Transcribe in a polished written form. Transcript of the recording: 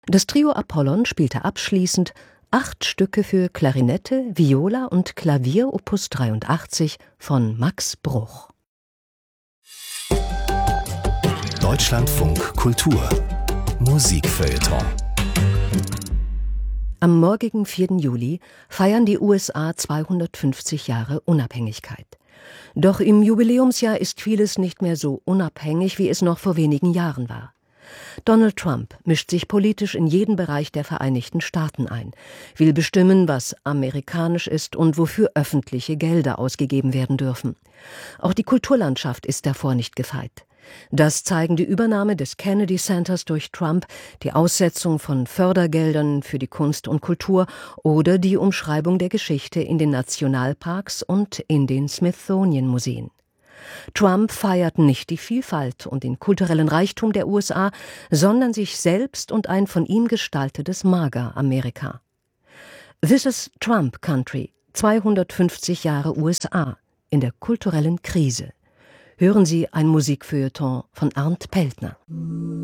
Das Trio Apollon spielte abschließend 8 Stücke für Klarinette, Viola und Klavier Opus 83 von Max Bruch. Deutschlandfunk Kultur Musikfeuilleton. Am morgigen 4. Juli feiern die USA 250 Jahre Unabhängigkeit. Doch im Jubiläumsjahr ist vieles nicht mehr so unabhängig, wie es noch vor wenigen Jahren war. Donald Trump mischt sich politisch in jeden Bereich der Vereinigten Staaten ein, will bestimmen, was amerikanisch ist und wofür öffentliche Gelder ausgegeben werden dürfen. Auch die Kulturlandschaft ist davor nicht gefeit. Das zeigen die Übernahme des Kennedy Centers durch Trump, die Aussetzung von Fördergeldern für die Kunst und Kultur oder die Umschreibung der Geschichte in den Nationalparks und in den Smithsonian-Museen. Trump feiert nicht die Vielfalt und den kulturellen Reichtum der USA, sondern sich selbst und ein von ihm gestaltetes Mager-Amerika. This is Trump Country, 250 Jahre USA in der kulturellen Krise. Hören Sie ein Musikfeuilleton von Arndt Peltner.